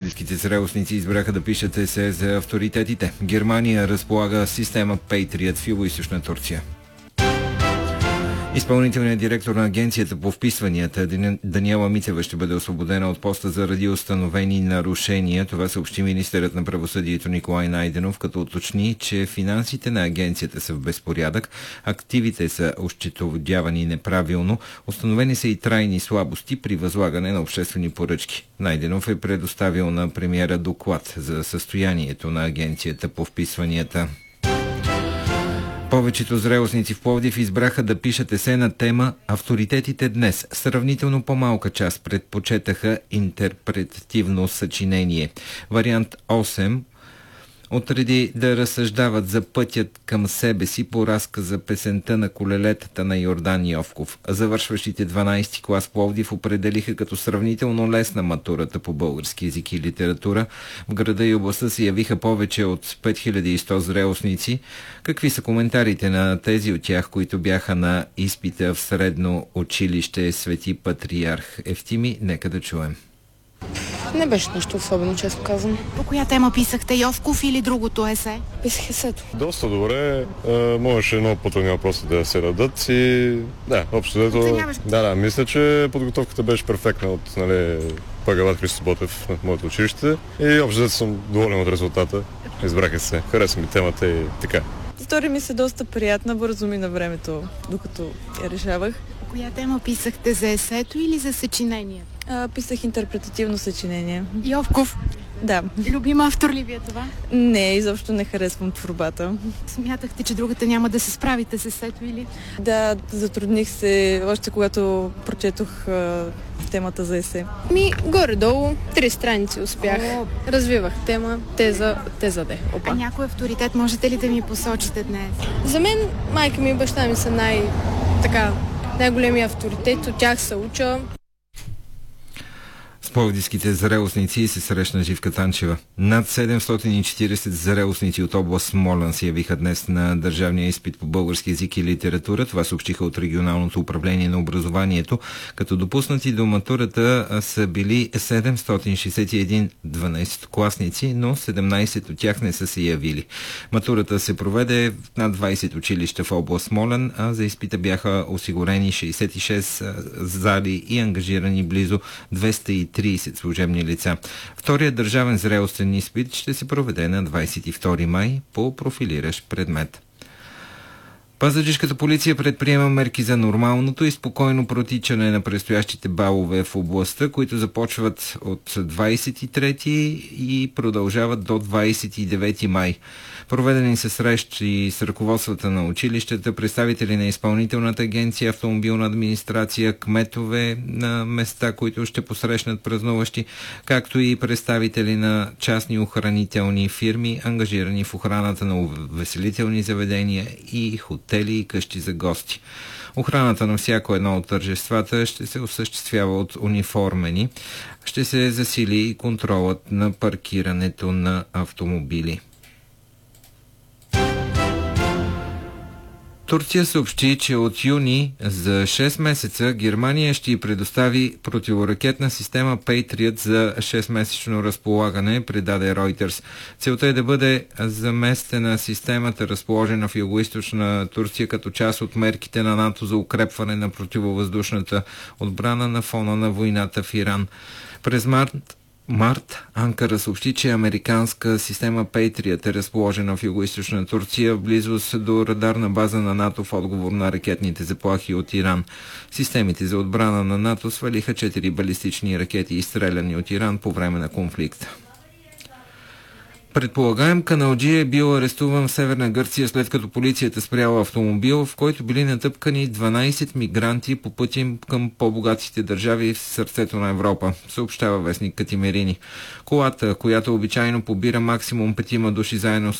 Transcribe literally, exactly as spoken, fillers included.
Пловдивските зрелостници избраха да пишат есе за авторитетите. Германия разполага система Patriot в Югоизточна Турция. Изпълнителният директор на агенцията по вписванията Даниела Митева ще бъде освободена от поста заради установени нарушения. Това съобщи министърът на правосъдието Николай Найденов, като уточни, че финансите на агенцията са в безпорядък, активите са осчетоводявани неправилно, установени са и трайни слабости при възлагане на обществени поръчки. Найденов е предоставил на премиера доклад за състоянието на агенцията по вписванията. Повечето зрелостници в Пловдив избраха да пишат есе на тема «Авторитетите днес». Сравнително по-малка част предпочетаха интерпретативно съчинение. Вариант осем отреди да разсъждават за пътят към себе си по разказа песента на колелетата на Йордан Йовков. Завършващите дванайсети клас Пловдив определиха като сравнително лесна матурата по български език и литература. В града и областта се явиха повече от пет хиляди и сто зрелостници. Какви са коментарите на тези от тях, които бяха на изпита в средно училище Свети Патриарх Евтими? Нека да чуем. Не беше нещо особено, често казвам. По коя тема писахте? Йовков или другото есе? Писах есето. Доста добре. А, можеше много по-трудни въпроси да се дадат и да, общо дето... Да, да, мисля, че подготовката беше перфектна от, нали, Пагават Христо Ботев на моето училище и общо дето съм доволен от резултата. Избраха се. Хареса ми темата и така. Стори ми се доста приятна, бързо ми на времето, докато я решавах. По коя тема писахте? За есето или за съчинение? А, писах интерпретативно съчинение. Йовков? Да. Любим автор ли ви е това? Не, изобщо не харесвам творбата. Смятахте, че другата няма да се справите с есето или? Да, затрудних се още когато прочетох а, темата за есе. Ми, горе-долу, три страници успях. О. Развивах тема, теза, теза де. Опа. А някой авторитет можете ли да ми посочите днес? За мен майка ми и баща ми са най, така, най-големия авторитет, от тях се уча. С пловдивските зрелостници се срещна Живка Танчева. Над седемстотин и четирийсет зрелостници от област Смолян се явиха днес на държавния изпит по български език и литература. Това съобщиха от регионалното управление на образованието, като допуснати до матурата са били седемстотин шейсет и един дванайсетокласници, но седемнайсет от тях не са се явили. Матурата се проведе в над двайсет училища в област Смолян, а за изпита бяха осигурени шейсет и шест зали и ангажирани близо двеста и трийсет служебни лица. Вторият държавен зрелостен изпит ще се проведе на двайсет и втори май по профилиращ предмет. Пазарджишката полиция предприема мерки за нормалното и спокойно протичане на предстоящите балове в областта, които започват от двайсет и трети и продължават до двайсет и девети май. Проведени са срещи с ръководствата на училищата, представители на изпълнителната агенция, автомобилна администрация, кметове на места, които ще посрещнат празнуващи, както и представители на частни охранителни фирми, ангажирани в охраната на увеселителни заведения и хотели и къщи за гости. Охраната на всяко едно от тържествата ще се осъществява от униформени. Ще се засили и контролът на паркирането на автомобили. Турция съобщи, че от юни за шест месеца Германия ще й предостави противоракетна система Patriot за шестмесечно разполагане, предаде Reuters. Целта е да бъде заместена системата, разположена в югоизточна Турция, като част от мерките на НАТО за укрепване на противовъздушната отбрана на фона на войната в Иран. През март Март Анкара съобщи, че американска система Patriot е разположена в югоизточна Турция в близост до радарна база на НАТО в отговор на ракетните заплахи от Иран. Системите за отбрана на НАТО свалиха четири балистични ракети, изстреляни от Иран по време на конфликта. Предполагаем каналджия е бил арестуван в Северна Гърция, след като полицията спряла автомобил, в който били натъпкани дванайсет мигранти по пътя към по-богатите държави в сърцето на Европа, съобщава вестник Катимерини. Колата, която обичайно побира максимум петима души заедно с